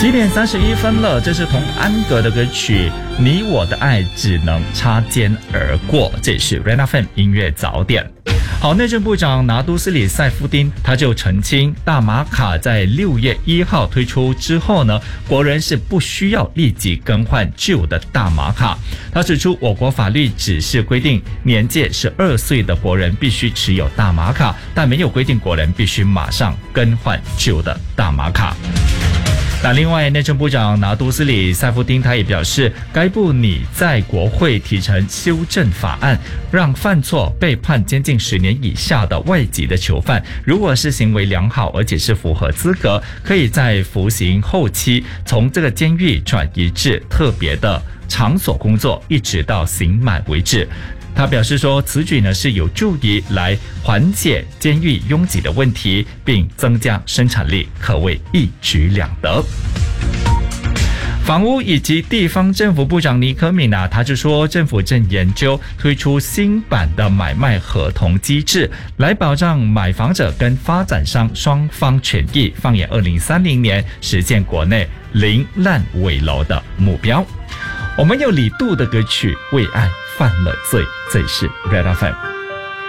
7:31了，这是童安格的歌曲《你我的爱只能擦肩而过》，这也是 Red FM 音乐早点。好，内政部长拿督斯里塞夫丁他就澄清，大马卡在6月1号推出之后呢，国人是不需要立即更换旧的大马卡。他指出，我国法律只是规定年届12岁的国人必须持有大马卡，但没有规定国人必须马上更换旧的大马卡。那另外，内政部长拿督斯里塞夫丁他也表示，该部拟在国会提成修正法案，让犯错被判监禁10年以下的外籍的囚犯，如果是行为良好而且是符合资格，可以在服刑后期从这个监狱转移至特别的场所工作，一直到刑满为止。他表示说，此举呢是有助于来缓解监狱拥挤的问题，并增加生产力，可谓一举两得。房屋以及地方政府部长尼可敏他就说，政府正研究推出新版的买卖合同机制，来保障买房者跟发展商双方权益，放眼2030年实现国内零烂尾楼的目标。我们有李杜的歌曲《为爱犯了罪》，这里是 Red FM。